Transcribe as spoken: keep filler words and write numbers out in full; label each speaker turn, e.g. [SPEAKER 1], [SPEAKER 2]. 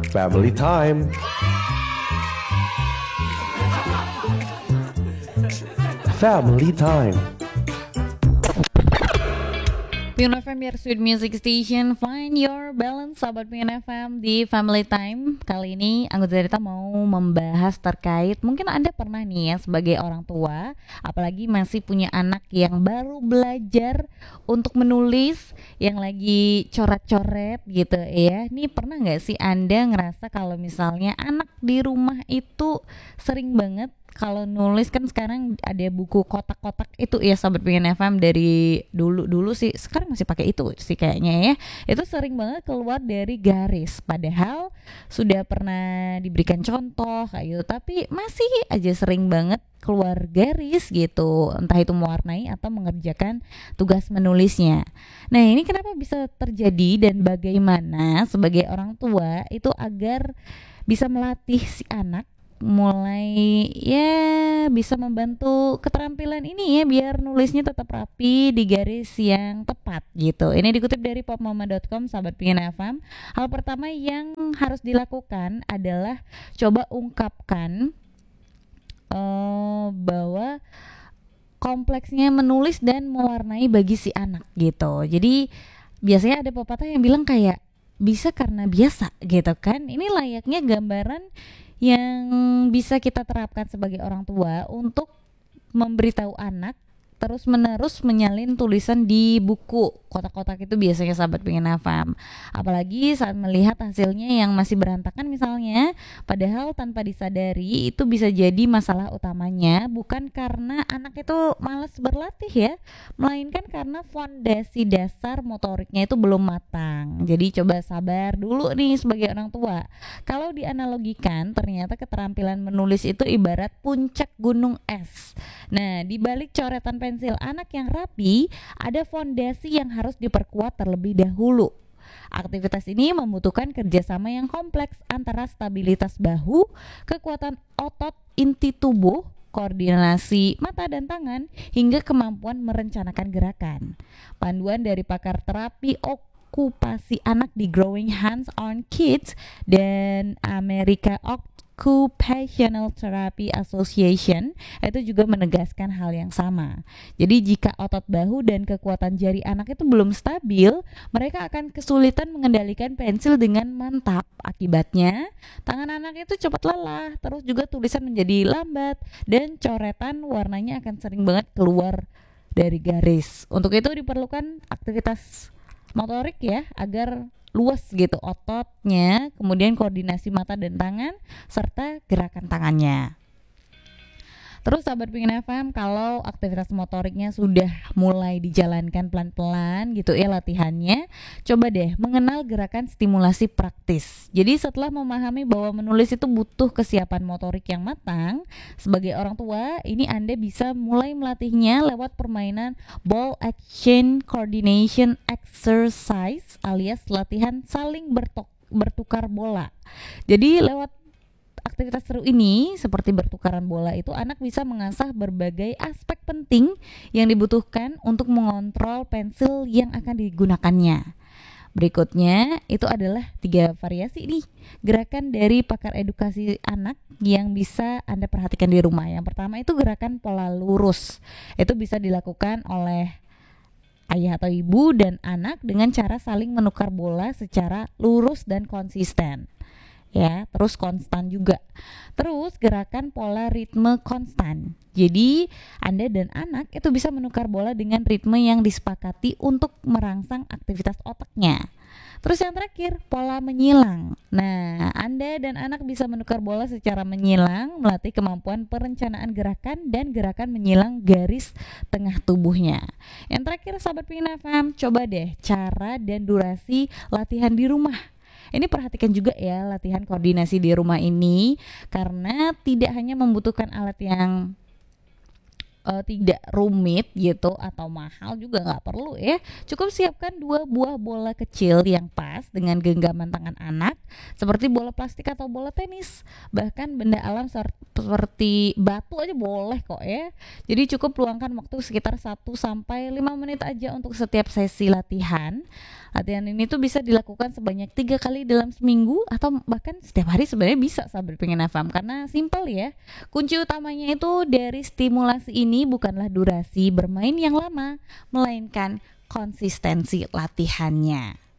[SPEAKER 1] Family time. Family time.
[SPEAKER 2] Pion F M, your sweet music station. Find your balance, sahabat Pion F M di Family Time. Kali ini anggota Derita mau membahas terkait, mungkin Anda pernah nih ya sebagai orang tua, apalagi masih punya anak yang baru belajar untuk menulis, yang lagi coret-coret gitu ya. Nih pernah nggak sih Anda ngerasa kalau misalnya anak di rumah itu sering banget kalau nulis, kan sekarang ada buku kotak-kotak itu ya sahabat Pion F M, dari dulu-dulu sih, sekarang masih pakai itu sih kayaknya ya. Itu sering banget keluar dari garis, padahal sudah pernah diberikan contoh kayak gitu, tapi masih aja sering banget keluar garis gitu, entah itu mewarnai atau mengerjakan tugas menulisnya. Nah, ini kenapa bisa terjadi dan bagaimana sebagai orang tua itu agar bisa melatih si anak mulai ya bisa membantu keterampilan ini ya, biar nulisnya tetap rapi di garis yang tepat gitu. Ini dikutip dari popmama dot com, sahabat Pion F M. Hal pertama yang harus dilakukan adalah coba ungkapkan uh, bahwa kompleksnya menulis dan mewarnai bagi si anak gitu. Jadi biasanya ada pepatah yang bilang kayak bisa karena biasa gitu kan. Ini layaknya gambaran yang bisa kita terapkan sebagai orang tua untuk memberitahu anak terus menerus menyalin tulisan di buku kotak-kotak itu biasanya, sahabat Pion F M. Apalagi saat melihat hasilnya yang masih berantakan misalnya, padahal tanpa disadari itu bisa jadi masalah utamanya bukan karena anak itu malas berlatih ya, melainkan karena fondasi dasar motoriknya itu belum matang. Jadi coba sabar dulu nih sebagai orang tua. Kalau dianalogikan, ternyata keterampilan menulis itu ibarat puncak gunung es. Nah, di balik coretan pensil anak yang rapi, ada fondasi yang harus diperkuat terlebih dahulu. Aktivitas ini membutuhkan kerjasama yang kompleks antara stabilitas bahu, kekuatan otot inti tubuh, koordinasi mata dan tangan, hingga kemampuan merencanakan gerakan. Panduan dari pakar terapi okupasi anak di Growing Hands on Kids dan Amerika Occupational Therapy Association itu juga menegaskan hal yang sama. Jadi jika otot bahu dan kekuatan jari anak itu belum stabil, mereka akan kesulitan mengendalikan pensil dengan mantap. Akibatnya, tangan anak itu cepat lelah, terus juga tulisan menjadi lambat dan coretan warnanya akan sering banget keluar dari garis. Untuk itu diperlukan aktivitas motorik ya, agar luas gitu ototnya, kemudian koordinasi mata dan tangan serta gerakan tangannya. Terus sahabat Pion F M, kalau aktivitas motoriknya sudah mulai dijalankan pelan-pelan gitu ya latihannya, coba deh mengenal gerakan stimulasi praktis. Jadi setelah memahami bahwa menulis itu butuh kesiapan motorik yang matang, sebagai orang tua ini Anda bisa mulai melatihnya lewat permainan ball action coordination exercise alias latihan saling bertok- bertukar bola. Jadi lewat aktivitas seru ini seperti bertukaran bola itu, anak bisa mengasah berbagai aspek penting yang dibutuhkan untuk mengontrol pensil yang akan digunakannya. Berikutnya itu adalah tiga variasi nih gerakan dari pakar edukasi anak yang bisa Anda perhatikan di rumah. Yang pertama itu gerakan pola lurus. Itu bisa dilakukan oleh ayah atau ibu dan anak dengan cara saling menukar bola secara lurus dan konsisten. Ya, terus konstan juga. Terus gerakan pola ritme konstan. Jadi Anda dan anak itu bisa menukar bola dengan ritme yang disepakati untuk merangsang aktivitas otaknya. Terus yang terakhir, pola menyilang. Nah, Anda dan anak bisa menukar bola secara menyilang, melatih kemampuan perencanaan gerakan dan gerakan menyilang garis tengah tubuhnya. Yang terakhir, sahabat Pion F M, coba deh cara dan durasi latihan di rumah. Ini perhatikan juga ya latihan koordinasi di rumah ini, karena tidak hanya membutuhkan alat yang uh, tidak rumit gitu atau mahal juga nggak perlu ya. Cukup siapkan dua buah bola kecil yang pas dengan genggaman tangan anak, seperti bola plastik atau bola tenis. Bahkan benda alam ser- seperti batu aja boleh kok ya. Jadi cukup luangkan waktu sekitar satu sampai lima menit aja untuk setiap sesi latihan. Latihan ini tuh bisa dilakukan sebanyak tiga kali dalam seminggu atau bahkan setiap hari sebenarnya bisa, sahabat pengen F M, karena simple ya. Kunci utamanya itu dari stimulasi ini bukanlah durasi bermain yang lama, melainkan konsistensi latihannya.